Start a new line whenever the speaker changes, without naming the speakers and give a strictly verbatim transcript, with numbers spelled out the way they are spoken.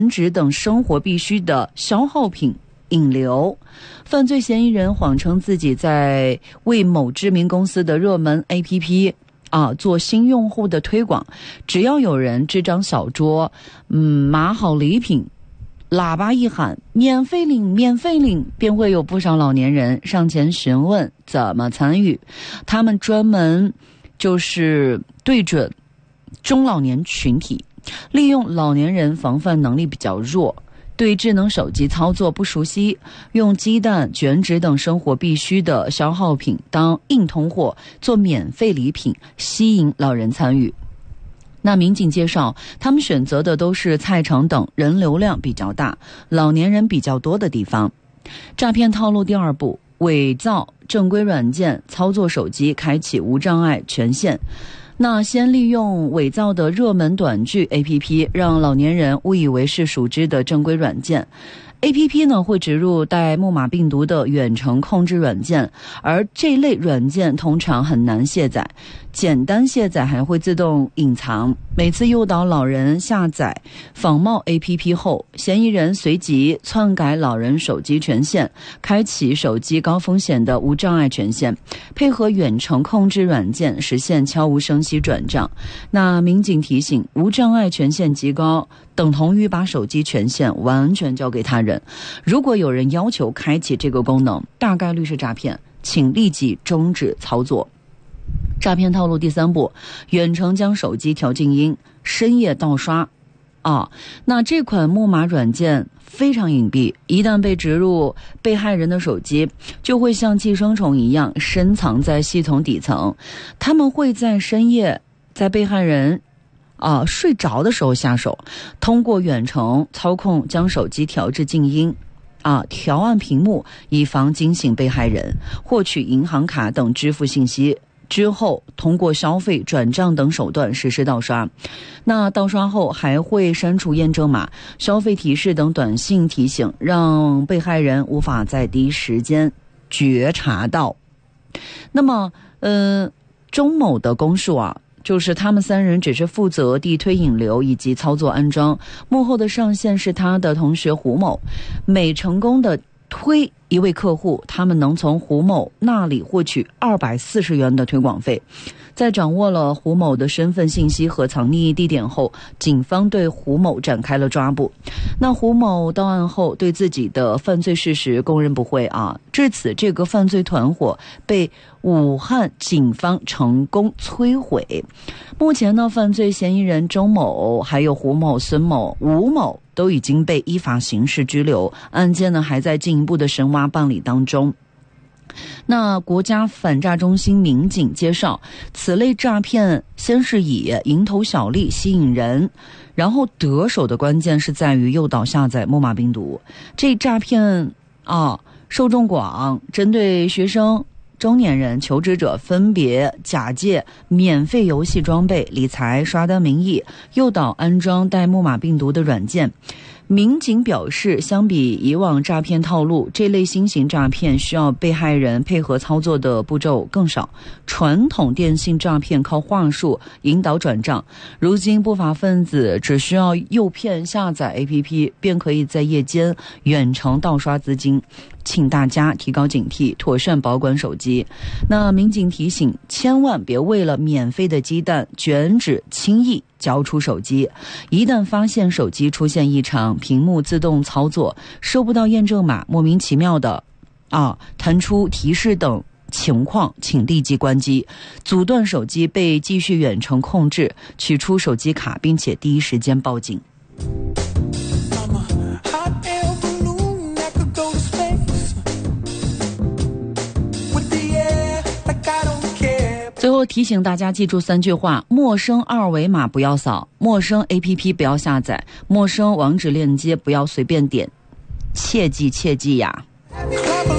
值等生活必需的消耗品引流。犯罪嫌疑人谎称自己在为某知名公司的热门 A P P 啊做新用户的推广，只要有人支张小桌，嗯，码好礼品，喇叭一喊免费领免费领，便会有不少老年人上前询问怎么参与。他们专门就是对准中老年群体，利用老年人防范能力比较弱，对智能手机操作不熟悉，用鸡蛋、卷纸等生活必需的消耗品当硬通货做免费礼品，吸引老人参与。那民警介绍，他们选择的都是菜场等人流量比较大、老年人比较多的地方。诈骗套路第二步，伪造正规软件，操作手机开启无障碍权限。那先利用伪造的热门短剧 A P P， 让老年人误以为是熟知的正规软件。A P P 呢会植入带木马病毒的远程控制软件，而这类软件通常很难卸载，简单卸载还会自动隐藏。每次诱导老人下载仿冒 A P P 后，嫌疑人随即篡改老人手机权限，开启手机高风险的无障碍权限，配合远程控制软件实现悄无声息转账。那民警提醒，无障碍权限极高等同于把手机权限完全交给他人。如果有人要求开启这个功能，大概率是诈骗，请立即终止操作。诈骗套路第三步，远程将手机调静音，深夜盗刷啊。那这款木马软件非常隐蔽，一旦被植入被害人的手机，就会像寄生虫一样深藏在系统底层。他们会在深夜在被害人啊，睡着的时候下手，通过远程操控将手机调至静音，啊，调暗屏幕，以防惊醒被害人，获取银行卡等支付信息之后，通过消费、转账等手段实施盗刷。那盗刷后还会删除验证码、消费提示等短信提醒，让被害人无法在第一时间觉察到。那么，呃，钟某的供述啊，就是他们三人只是负责地推引流以及操作安装，幕后的上线是他的同学胡某。每成功的推一位客户，他们能从胡某那里获取二百四十元的推广费。在掌握了胡某的身份信息和藏匿地点后，警方对胡某展开了抓捕。那胡某到案后对自己的犯罪事实供认不讳啊，至此这个犯罪团伙被武汉警方成功摧毁。目前呢，犯罪嫌疑人周某、还有胡某、孙某、吴某都已经被依法刑事拘留，案件呢还在进一步的深挖办理当中。那国家反诈中心民警介绍，此类诈骗先是以蝇头小利吸引人，然后得手的关键是在于诱导下载木马病毒。这诈骗啊受众广，针对学生、中年人、求职者，分别假借免费游戏装备、理财、刷单名义，诱导安装带木马病毒的软件。民警表示，相比以往诈骗套路，这类新型诈骗需要被害人配合操作的步骤更少。传统电信诈骗靠话术引导转账，如今不法分子只需要诱骗下载 A P P， 便可以在夜间远程盗刷资金。请大家提高警惕，妥善保管手机。那民警提醒，千万别为了免费的鸡蛋、卷纸轻易交出手机。一旦发现手机出现异常，屏幕自动操作，收不到验证码，莫名其妙的啊弹出提示等情况，请立即关机，阻断手机被继续远程控制，取出手机卡，并且第一时间报警。最后提醒大家记住三句话：陌生二维码不要扫，陌生 A P P 不要下载，陌生网址链接不要随便点，切记切记呀。